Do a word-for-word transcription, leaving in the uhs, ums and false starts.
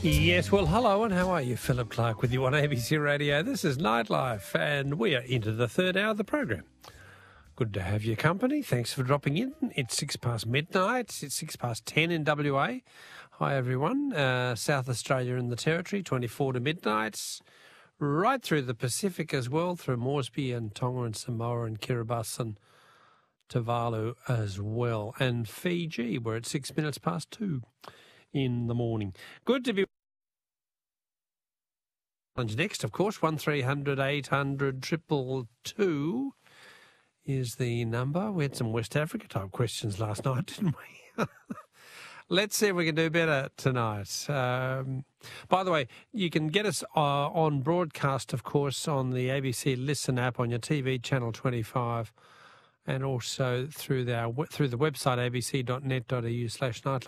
Yes, well, hello and how are you? Philip Clark with you on A B C Radio. This is Nightlife and we are into the third hour of the program. Good to have your company. Thanks for dropping in. It's six past midnight. It's six past ten in W A. Hi, everyone. Uh, South Australia and the Territory, twenty-four to midnight. Right through the Pacific as well, through Moresby and Tonga and Samoa and Kiribati and Tuvalu as well. And Fiji, we're at six minutes past two in the morning. Good to be... Next, of course, one three hundred eight hundred two two two is the number. We had some West Africa type questions last night, didn't we? Let's see if we can do better tonight. Um, by the way, you can get us uh, on broadcast, of course, on the A B C Listen app on your T V, Channel twenty-five, and also through the, through the website a b c dot net dot a u slash nightlife.